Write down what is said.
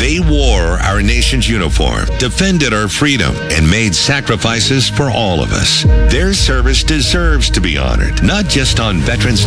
They wore our nation's uniform, defended our freedom, and made sacrifices for all of us. Their service deserves to be honored, not just on Veterans